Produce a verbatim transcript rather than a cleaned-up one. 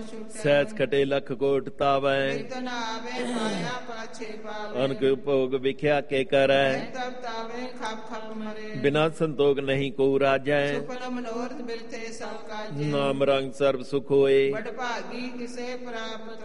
ਸਹਿਜ ਖਟੇ ਲਖ ਕੋਟ ਤਾਵੈ ਤਨ ਆਵੇ ਮਾਇਆ ਪਾਛੇ ਪਾਵੇ ਅਨਕ ਭੋਗ ਵਿਖਿਆ ਕੇ ਕਰੈ ਤਬ ਤਾਵੇ ਖਪ ਖਪ ਮਰੇ ਬਿਨਾ ਸੰਤੋਖ ਨਹੀਂ ਕੋ ਰਾਜੈ ਸੁਪਨ ਮਨੋਰਥ ਬਿਰਥੇ ਸਭ ਕਾਜੇ ਨਾਮ ਰੰਗ ਸਰਬ ਸੁਖ ਹੋਏ ਬੜ ਭਾਗੀ ਕਿਸੇ ਪ੍ਰਾਪਤ